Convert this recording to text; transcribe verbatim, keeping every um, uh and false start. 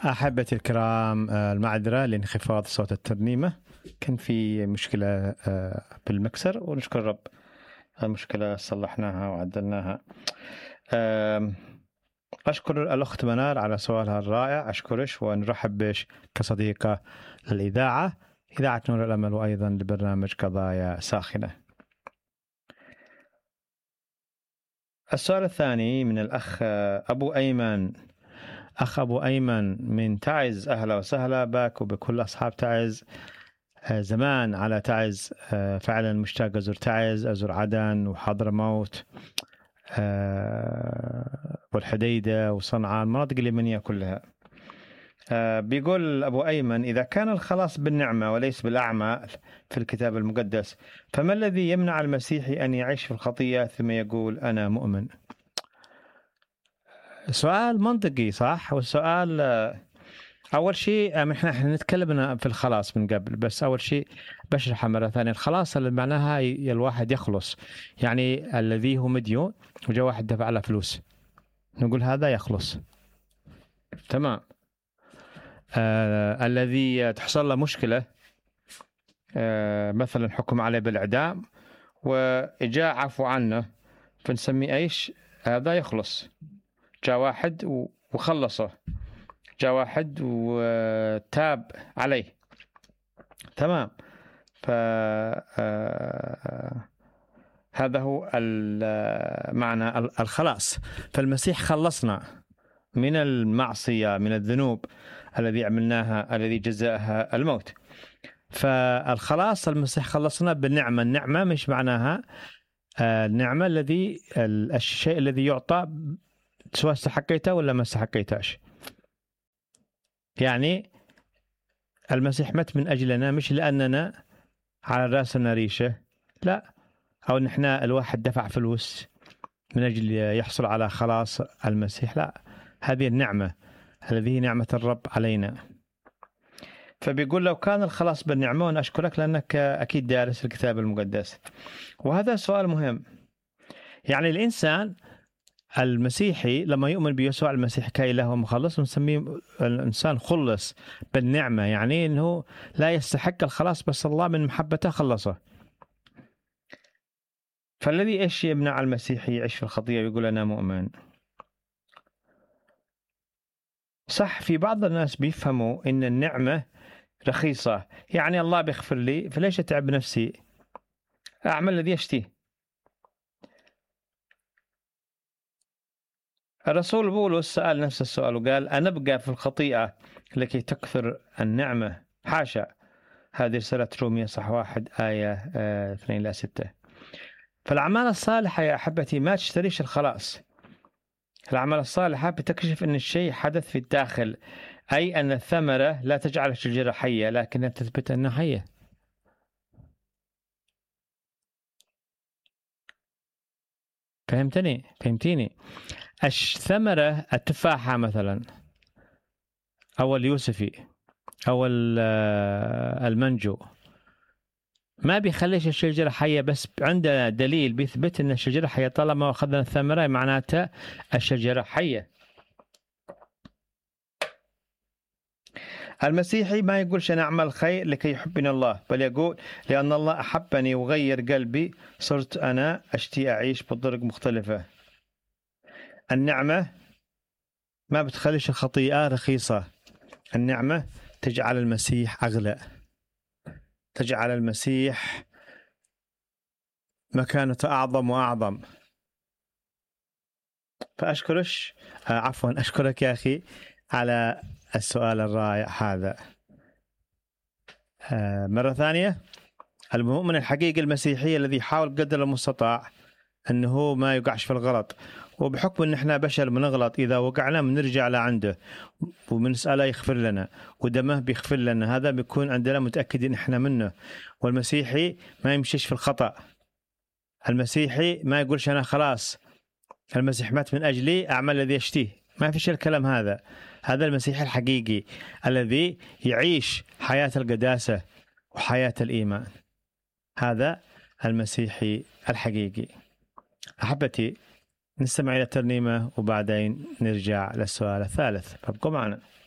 أحبتي الكرام، المعذرة لانخفاض صوت الترنيمة، كان في مشكلة بالمكسر ونشكر الرب المشكلة صلحناها وعدلناها. أشكر الأخت منار على سؤالها الرائع، أشكرش ونرحب بش كصديقة للإذاعة، إذاعة نور الأمل، وأيضا لبرنامج قضايا ساخنة. السؤال الثاني من الأخ أبو أيمن. أخ أبو أيمن من تعز، أهلا وسهلا بك وبكل أصحاب تعز. زمان على تعز، فعلا مشتاق أزور تعز، أزور عدن وحضرموت والحديدة وصنعاء، المناطق اليمنية كلها. بيقول أبو أيمن: إذا كان الخلاص بالنعمة وليس بالأعمال في الكتاب المقدس، فما الذي يمنع المسيحي أن يعيش في الخطية ثم يقول أنا مؤمن؟ سؤال منطقي صح؟ والسؤال أول شيء إحنا نتكلم في الخلاص من قبل، بس أول شيء بشرح مرة ثانية. الخلاص اللي معناها الواحد يخلص، يعني الذي هو مديون وجاء واحد دفع له فلوس، نقول هذا يخلص، تمام. آه الذي تحصل له مشكلة، آه مثلا حكم عليه بالإعدام وجاء عفو عنه، فنسميه إيش؟ هذا يخلص. جاء واحد وخلصه، جاء واحد وتاب عليه، تمام. ف هذا هو معنى الخلاص. فالمسيح خلصنا من المعصية، من الذنوب الذي عملناها، الذي جزاها الموت. فالخلاص المسيح خلصنا بالنعمة. النعمة مش معناها النعمة الذي الشيء الذي يعطى سواء استحقيته ولا ما استحقيتاش. يعني المسيح مات من أجلنا، مش لأننا على رأسنا ريشة، لا، أو نحن الواحد دفع فلوس من أجل يحصل على خلاص المسيح، لا، هذه النعمة الذي هي نعمة الرب علينا. فبيقول لو كان الخلاص بالنعمة، وأنا أشكرك لأنك أكيد دارس الكتاب المقدس، وهذا سؤال مهم. يعني الإنسان المسيحي لما يؤمن بيسوع المسيح كإله ومخلص، نسميه الإنسان خلص بالنعمة، يعني أنه لا يستحق الخلاص، بس الله من محبته خلصه. فالذي إيش يمنع المسيحي يعيش في الخطية ويقول أنا مؤمن؟ صح، في بعض الناس بيفهموا إن النعمة رخيصة، يعني الله بيغفر لي فليش أتعب نفسي أعمل الذي يشتيه. الرسول بولس سأل نفس السؤال وقال أنا أبقى في الخطيئة لكي تكثر النعمة؟ حاشا. هذه رسالة رومية صح واحد آية اثنين إلى ستة. فالأعمال الصالحة يا أحبتي ما تشتريش الخلاص. الأعمال الصالحة بتكشف أن الشيء حدث في الداخل، أي أن الثمرة لا تجعل الشجرة حية لكنها تثبت أنها حية. فهمتني؟ فهمتيني؟ الثمرة التفاحة مثلا أو اليوسفي أو المنجو ما بيخليش الشجرة حية، بس عنده دليل بيثبت أن الشجرة حية. طالما أخذنا الثمرة معناتها الشجرة حية. المسيحي ما يقولش أنا أعمل خير لكي يحبني الله، بل يقول لأن الله أحبني وغير قلبي صرت أنا أشتي أعيش بطرق مختلفة. النعمة ما بتخليش الخطيئة رخيصة، النعمة تجعل المسيح أغلى، تجعل المسيح مكانته أعظم وأعظم. فأشكرش آه عفوا أشكرك يا أخي على السؤال الرائع هذا. آه مرة ثانية، المؤمن الحقيقي المسيحي الذي يحاول قدر المستطاع أنه ما يقعش في الغلط، وبحكم أن احنا بشر بنغلط، إذا وقعنا بنرجع لعنده وبنسأله يغفر لنا ودمه بيغفر لنا، هذا بيكون عندنا متأكدين احنا منه. والمسيحي ما يمشيش في الخطأ، المسيحي ما يقولش أنا خلاص المسيح مات من أجلي أعمل الذي يشتيه، ما فيش الكلام هذا. هذا المسيحي الحقيقي الذي يعيش حياة القداسة وحياة الإيمان، هذا المسيحي الحقيقي. أحبتي، نستمع إلى الترنيمة وبعدين نرجع للسؤال الثالث، فابقوا معنا.